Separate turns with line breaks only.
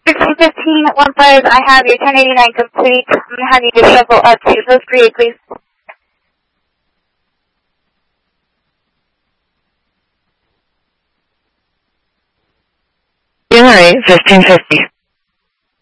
1615 I have your 1089 complete. I'm going to have you just shuffle up to those 3, please.
January 1550.